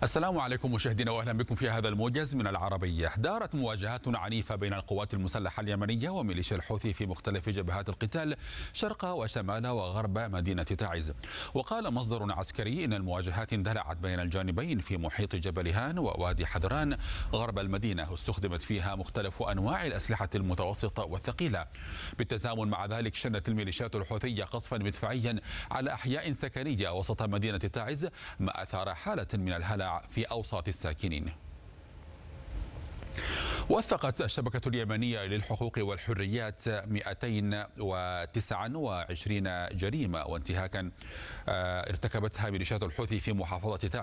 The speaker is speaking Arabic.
السلام عليكم مشاهدينا واهلا بكم في هذا الموجز من العربية. دارت مواجهات عنيفة بين القوات المسلحة اليمنية وميليشيا الحوثي في مختلف جبهات القتال شرق وشمال وغرب مدينة تعز. وقال مصدر عسكري إن المواجهات اندلعت بين الجانبين في محيط جبل هان ووادي حذران غرب المدينة، استخدمت فيها مختلف أنواع الأسلحة المتوسطة والثقيلة. بالتزامن مع ذلك شنت الميليشيات الحوثية قصفا مدفعيا على أحياء سكنية وسط مدينة تعز، ما أثار حالة من الهلع في أوساط الساكنين. وثقت الشبكة اليمنية للحقوق والحريات 229 جريمة وانتهاكا ارتكبتها ميليشيات الحوثي في محافظة تعز.